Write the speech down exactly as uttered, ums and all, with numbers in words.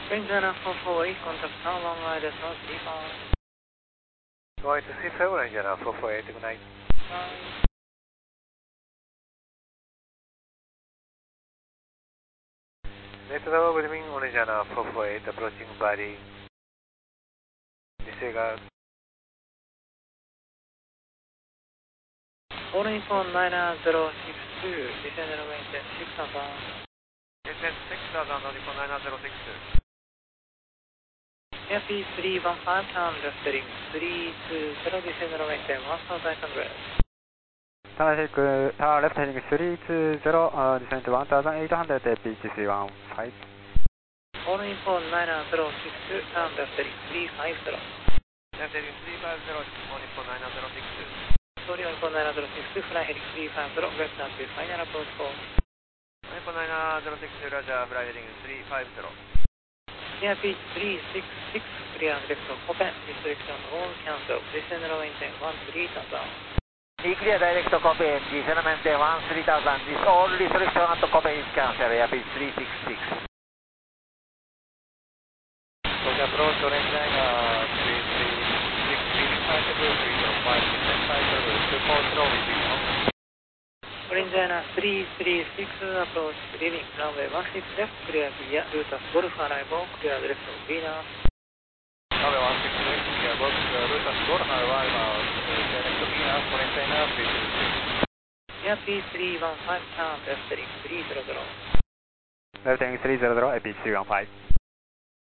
Range Niner four four eight, contact town one wide at North three five. Going to C five, Range Niner four four eight, good night. Bye. Next tower, good evening, Range Niner four four eight, approaching body. Disregard. Calling for niner zero six two, descend and maintain six thousand. Descend six thousand, Nippon niner zero six two. Airspeed three one five, turn left heading three two zero, descend and maintain one thousand eight hundred. Traffic, uh, left heading three two zero, uh, descend to one thousand eight hundred, pitch three one five. Calling for niner zero six two, turn left heading three five zero. Left heading three five zero, Nippon niner zero six two. Sorry, Nippon niner zero six two, fly heading three five zero, left down to final approach call. Nippon niner zero six two, Roger, fly heading three five zero. Airspeed three six six, clear left open, restriction all cancel, descend and maintain one three thousand. E clear direct copy, descend and maintain one three thousand, this all restriction and copy is cancel, airspeed three six six. Roger, approach, Orange Niner three three six six, five zero three zero five, descend five zero two four zero, repeat. Orange Niner three three six, approach leaving runway one six left, clear via Lutas Golf arrival, clear direction Venus. Runway one six left, clear Golf, Lutas Golf arrival, direct Venus, Orange Niner three two six. Airspeed three one five, turn left heading three zero zero. Left heading three zero zero, pitch three one five.